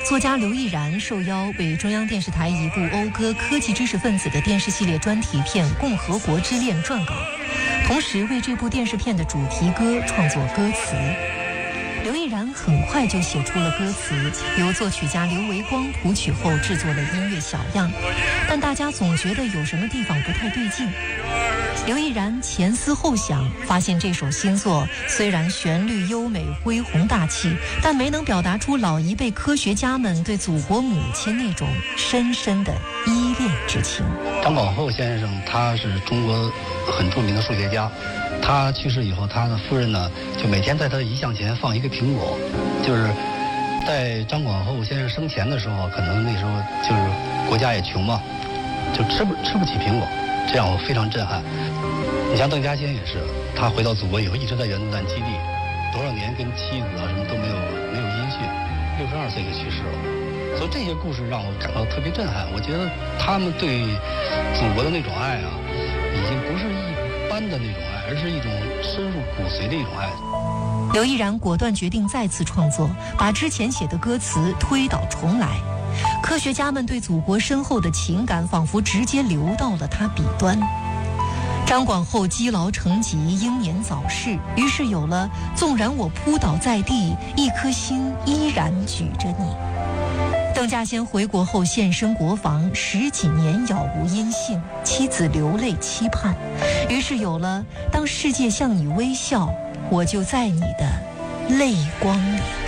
作家刘毅然受邀为中央电视台一部讴歌科技知识分子的电视系列专题片《共和国之恋》撰稿，同时为这部电视片的主题歌创作歌词。刘毅然很快就写出了歌词，由作曲家刘维光谱曲后制作了音乐小样，但大家总觉得有什么地方不太对劲。刘毅然前思后想，发现这首新作虽然旋律优美、恢宏大气，但没能表达出老一辈科学家们对祖国母亲那种深深的依恋之情。 张广厚先生他是中国很著名的数学家，他去世以后，他的夫人呢就每天在他遗像前放一个苹果，就是在张广厚先生生前的时候，可能那时候就是国家也穷嘛，就吃不起苹果，这让我非常震撼。你像邓稼先也是，他回到祖国以后一直在原子弹基地，多少年跟妻子啊什么都没有音讯，62岁就去世了。所以这些故事让我感到特别震撼。我觉得他们对祖国的那种爱啊，已经不是一般的那种爱，而是一种深入骨髓的一种爱。 刘毅然果断决定再次创作，把之前写的歌词推倒重来。科学家们对祖国深厚的情感仿佛直接流到了他笔端。张广厚积劳成疾，英年早逝，于是有了纵然我扑倒在地，一颗心依然举着你。邓稼先回国后现身国防，10几年杳无音信，妻子流泪期盼，于是有了当世界向你微笑，我就在你的泪光里。